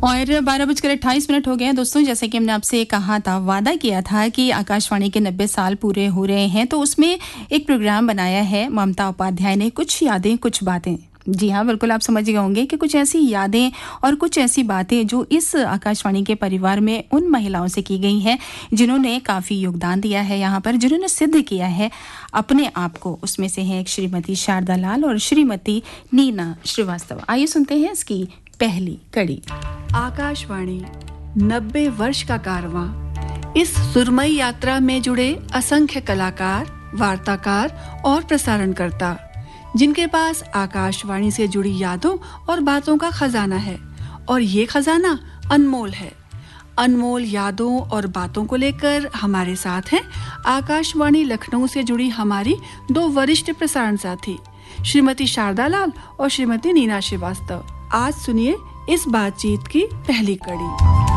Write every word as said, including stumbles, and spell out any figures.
और बारह बजकर अट्ठाईस मिनट हो गए हैं दोस्तों। जैसे कि हमने आपसे कहा था, वादा किया था कि आकाशवाणी के नब्बे साल पूरे हो रहे हैं, तो उसमें एक प्रोग्राम बनाया है ममता उपाध्याय ने, कुछ यादें कुछ बातें। जी हाँ, बिल्कुल आप समझ गए होंगे कि कुछ ऐसी यादें और कुछ ऐसी बातें जो इस आकाशवाणी के परिवार में उन महिलाओं से की गई हैं जिन्होंने काफ़ी योगदान दिया है यहाँ पर, जिन्होंने सिद्ध किया है अपने आप को। उसमें से हैं एक श्रीमती शारदा लाल और श्रीमती नीना श्रीवास्तव। आइए सुनते हैं इसकी पहली कड़ी। आकाशवाणी नब्बे वर्ष का कारवां। इस सुरमई यात्रा में जुड़े असंख्य कलाकार, वार्ताकार और प्रसारणकर्ता, जिनके पास आकाशवाणी से जुड़ी यादों और बातों का खजाना है। और ये खजाना अनमोल है। अनमोल यादों और बातों को लेकर हमारे साथ हैं आकाशवाणी लखनऊ से जुड़ी हमारी दो वरिष्ठ प्रसारण साथी, श्रीमती शारदा लाल और श्रीमती नीना श्रीवास्तव। आज सुनिए इस बातचीत की पहली कड़ी।